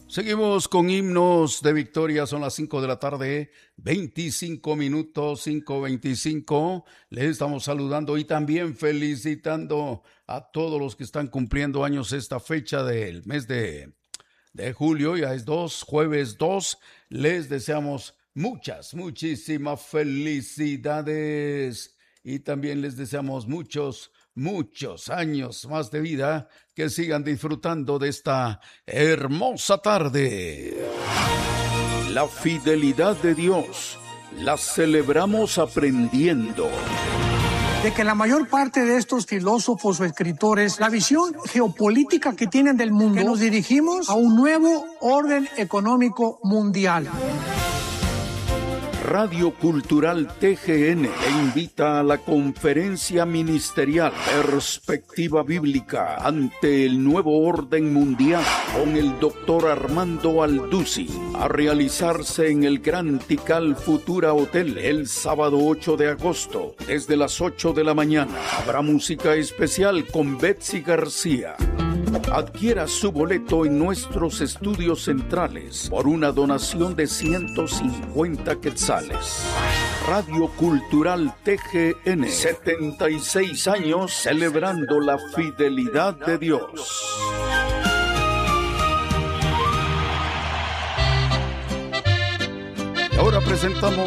Seguimos con himnos de victoria, son las 5 de la tarde, 25 minutos, 5:25. Les estamos saludando y también felicitando a todos los que están cumpliendo años esta fecha del mes de julio, ya es jueves 2. Les deseamos muchísimas felicidades y también les deseamos muchos años más de vida, que sigan disfrutando de esta hermosa tarde. La fidelidad de Dios la celebramos aprendiendo de que la mayor parte de estos filósofos o escritores, la visión geopolítica que tienen del mundo, que nos dirigimos a un nuevo orden económico mundial. Radio Cultural TGN te invita a la conferencia ministerial Perspectiva Bíblica ante el nuevo orden mundial con el doctor Armando Alduzzi, a realizarse en el Gran Tikal Futura Hotel el sábado 8 de agosto desde las 8 de la mañana. Habrá música especial con Betsy García. Adquiera su boleto en nuestros estudios centrales por una donación de 150 quetzales. Radio Cultural TGN, 76 años celebrando la fidelidad de Dios. Y ahora presentamos